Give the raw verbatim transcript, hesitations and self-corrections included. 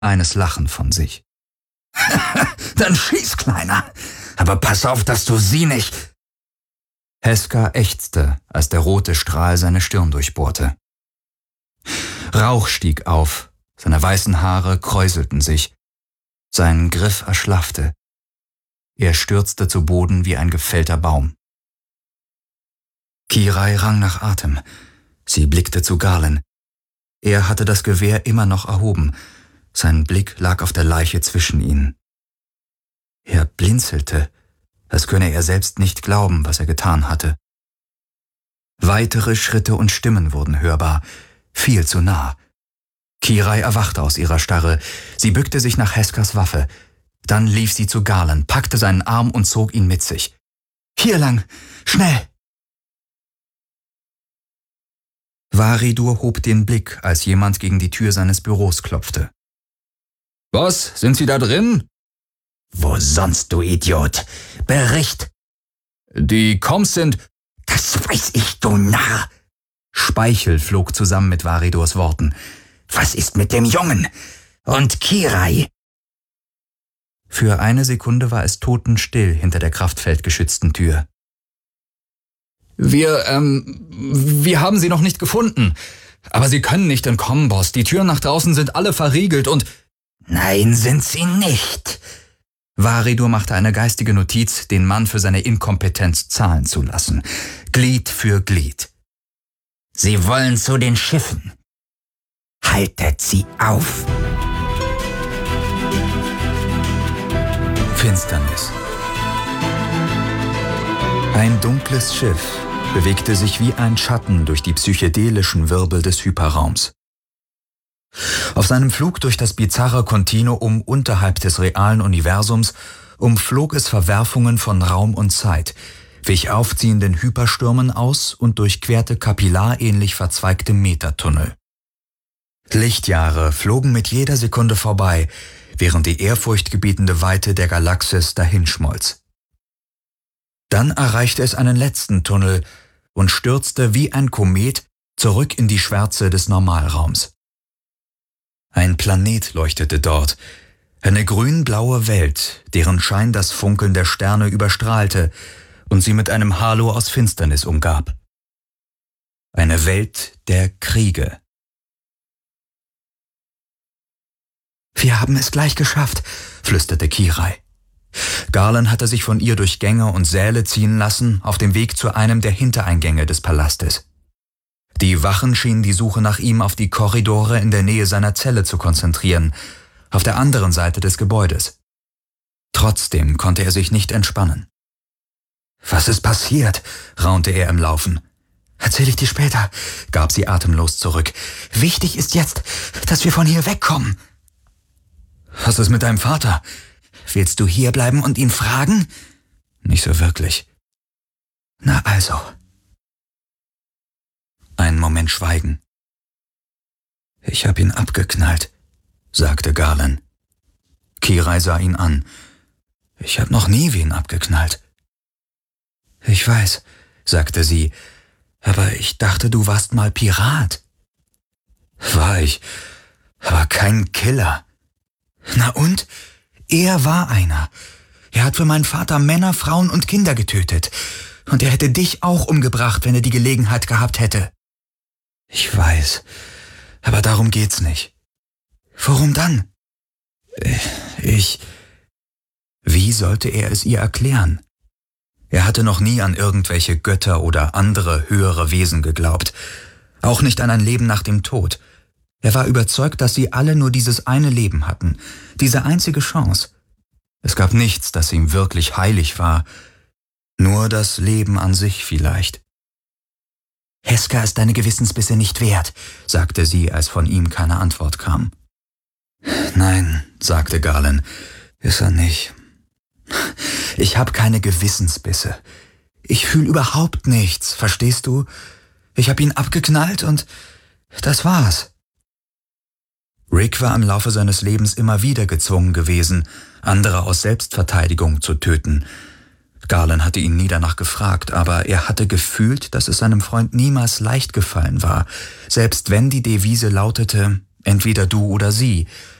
eines Lachen von sich. »Dann schieß, Kleiner, aber pass auf, dass du sie nicht...« Heska ächzte, als der rote Strahl seine Stirn durchbohrte. Rauch stieg auf, seine weißen Haare kräuselten sich, sein Griff erschlaffte. Er stürzte zu Boden wie ein gefällter Baum. Kirai rang nach Atem. Sie blickte zu Galen. Er hatte das Gewehr immer noch erhoben. Sein Blick lag auf der Leiche zwischen ihnen. Er blinzelte, als könne er selbst nicht glauben, was er getan hatte. Weitere Schritte und Stimmen wurden hörbar, viel zu nah. Kirai erwachte aus ihrer Starre. Sie bückte sich nach Heskas Waffe. Dann lief sie zu Galen, packte seinen Arm und zog ihn mit sich. »Hier lang! Schnell!« Varidur hob den Blick, als jemand gegen die Tür seines Büros klopfte. »Was? Sind Sie da drin?« »Wo sonst, du Idiot? Bericht!« »Die Koms sind...« »Das weiß ich, du Narr!« Speichel flog zusammen mit Varidors Worten. »Was ist mit dem Jungen? Und Kirai?« Für eine Sekunde war es totenstill hinter der kraftfeldgeschützten Tür. Wir, ähm, wir haben sie noch nicht gefunden. Aber sie können nicht entkommen, Boss. Die Türen nach draußen sind alle verriegelt und... »Nein, sind sie nicht.« Varidur machte eine geistige Notiz, den Mann für seine Inkompetenz zahlen zu lassen. Glied für Glied. »Sie wollen zu den Schiffen. Haltet sie auf!« Finsternis. Ein dunkles Schiff bewegte sich wie ein Schatten durch die psychedelischen Wirbel des Hyperraums. Auf seinem Flug durch das bizarre Kontinuum unterhalb des realen Universums umflog es Verwerfungen von Raum und Zeit, wich aufziehenden Hyperstürmen aus und durchquerte kapillarähnlich verzweigte Metatunnel. Lichtjahre flogen mit jeder Sekunde vorbei, während die ehrfurchtgebietende Weite der Galaxis dahinschmolz. Dann erreichte es einen letzten Tunnel und stürzte wie ein Komet zurück in die Schwärze des Normalraums. Ein Planet leuchtete dort, eine grün-blaue Welt, deren Schein das Funkeln der Sterne überstrahlte und sie mit einem Halo aus Finsternis umgab. Eine Welt der Kriege. »Wir haben es gleich geschafft«, flüsterte Kirai. Galen hatte sich von ihr durch Gänge und Säle ziehen lassen, auf dem Weg zu einem der Hintereingänge des Palastes. Die Wachen schienen die Suche nach ihm auf die Korridore in der Nähe seiner Zelle zu konzentrieren, auf der anderen Seite des Gebäudes. Trotzdem konnte er sich nicht entspannen. »Was ist passiert?« raunte er im Laufen. »Erzähl ich dir später«, gab sie atemlos zurück. »Wichtig ist jetzt, dass wir von hier wegkommen.« »Was ist mit deinem Vater? Willst du hierbleiben und ihn fragen?« »Nicht so wirklich.« »Na also.« Ein Moment Schweigen. »Ich hab ihn abgeknallt«, sagte Galen. Kirai sah ihn an. »Ich hab noch nie wen abgeknallt.« »Ich weiß«, sagte sie, »aber ich dachte, du warst mal Pirat.« »War ich, aber kein Killer.« »Na und? Er war einer. Er hat für meinen Vater Männer, Frauen und Kinder getötet. Und er hätte dich auch umgebracht, wenn er die Gelegenheit gehabt hätte.« »Ich weiß, aber darum geht's nicht.« »Worum dann?« »Ich...« Wie sollte er es ihr erklären? Er hatte noch nie an irgendwelche Götter oder andere höhere Wesen geglaubt. Auch nicht an ein Leben nach dem Tod. Er war überzeugt, dass sie alle nur dieses eine Leben hatten, diese einzige Chance. Es gab nichts, das ihm wirklich heilig war, nur das Leben an sich vielleicht. »Heska ist deine Gewissensbisse nicht wert«, sagte sie, als von ihm keine Antwort kam. »Nein«, sagte Galen, »ist er nicht. Ich habe keine Gewissensbisse. Ich fühle überhaupt nichts, verstehst du? Ich habe ihn abgeknallt und das war's.« Rick war im Laufe seines Lebens immer wieder gezwungen gewesen, andere aus Selbstverteidigung zu töten. Galen hatte ihn nie danach gefragt, aber er hatte gefühlt, dass es seinem Freund niemals leicht gefallen war, selbst wenn die Devise lautete, entweder du oder sie,